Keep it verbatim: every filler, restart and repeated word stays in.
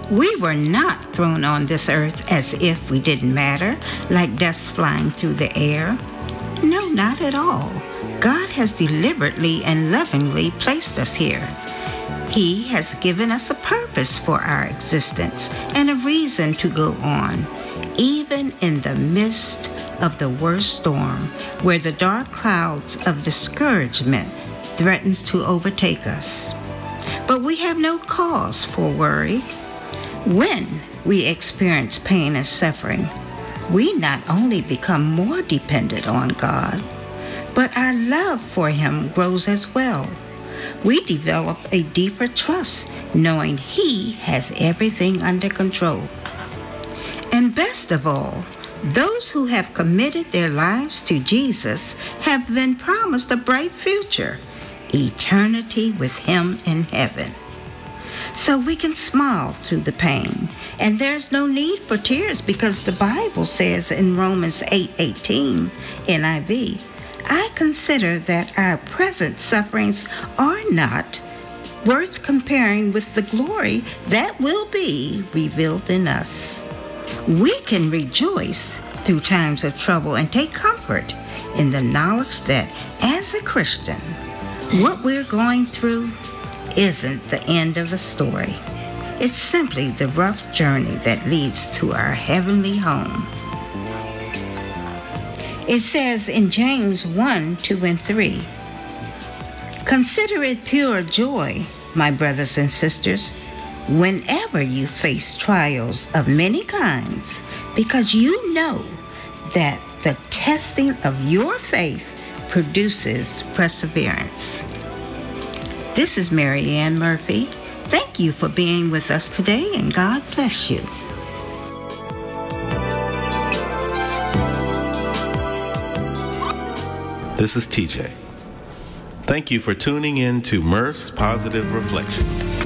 We were not thrown on this earth as if we didn't matter, like dust flying through the air. No, not at all. God has deliberately and lovingly placed us here. He has given us a purpose for our existence and a reason to go on, even in the midst of the worst storm, where the dark clouds of discouragement threatens to overtake us. But we have no cause for worry. When we experience pain and suffering, we not only become more dependent on God, but our love for Him grows as well. We develop a deeper trust, knowing He has everything under control. And best of all, those who have committed their lives to Jesus have been promised a bright future, eternity with Him in heaven. So we can smile through the pain, and there's no need for tears because the Bible says in Romans eight eighteen N I V, I consider that our present sufferings are not worth comparing with the glory that will be revealed in us. We can rejoice through times of trouble and take comfort in the knowledge that as a Christian, what we're going through isn't the end of the story. It's simply the rough journey that leads to our heavenly home. It says in James one, two, and three, consider it pure joy, my brothers and sisters, whenever you face trials of many kinds, because you know that the testing of your faith produces perseverance. This is Mary Ann Murphy. Thank you for being with us today, and God bless you. This is T J. Thank you for tuning in to Murph's Positive Reflections.